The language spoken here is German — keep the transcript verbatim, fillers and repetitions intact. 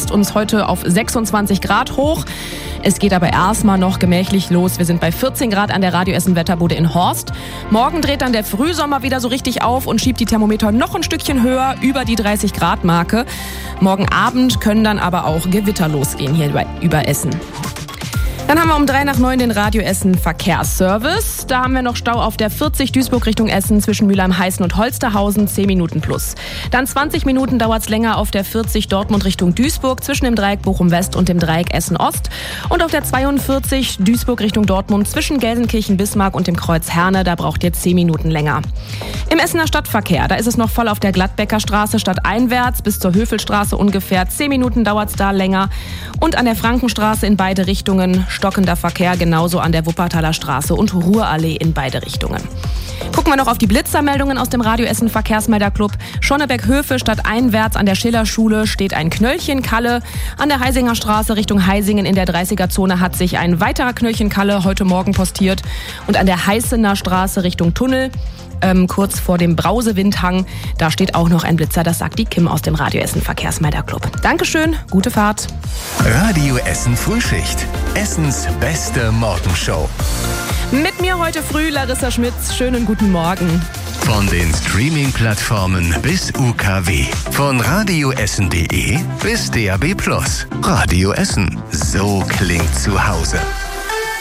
heißt uns heute auf sechsundzwanzig Grad hoch. Es geht aber erstmal noch gemächlich los. Wir sind bei vierzehn Grad an der Radio Essen Wetterbude in Horst. Morgen dreht dann der Frühsommer wieder so richtig auf und schiebt die Thermometer noch ein Stückchen höher, über die dreißig Grad Marke. Morgen Abend können dann aber auch Gewitter losgehen hier über Essen. Dann haben wir um drei nach neun den Radio Essen Verkehrsservice. Da haben wir noch Stau auf der vierzig Duisburg Richtung Essen zwischen Mülheim-Heißen und Holsterhausen, zehn Minuten plus. Dann zwanzig Minuten dauert es länger auf der vierzig Dortmund Richtung Duisburg zwischen dem Dreieck Bochum West und dem Dreieck Essen Ost. Und auf der zweiundvierzig Duisburg Richtung Dortmund zwischen Gelsenkirchen-Bismarck und dem Kreuz Herne, da braucht ihr zehn Minuten länger. Im Essener Stadtverkehr, da ist es noch voll auf der Gladbecker Straße stadteinwärts bis zur Höfelstraße ungefähr. zehn Minuten dauert es da länger. Und an der Frankenstraße in beide Richtungen stockender Verkehr, genauso an der Wuppertaler Straße und Ruhrallee in beide Richtungen. Gucken wir noch auf die Blitzermeldungen aus dem Radio Essen Verkehrsmelderclub. Schonnebeck-Höfe stadteinwärts an der Schillerschule steht ein Knöllchen Kalle. An der Heisinger Straße Richtung Heisingen in der dreißiger-Zone hat sich ein weiterer Knöllchen Kalle heute Morgen postiert. Und an der Heißener Straße Richtung Tunnel, ähm, kurz vor dem Brausewindhang, da steht auch noch ein Blitzer. Das sagt die Kim aus dem Radio Essen Verkehrsmelderclub. Dankeschön, gute Fahrt. Radio Essen Frühschicht. Essens beste Morgenshow. Mit mir heute früh Larissa Schmitz. Schönen guten Morgen. Von den Streaming-Plattformen bis U K W. Von radioessen punkt de bis D A B plus. Radio Essen. So klingt zu Hause.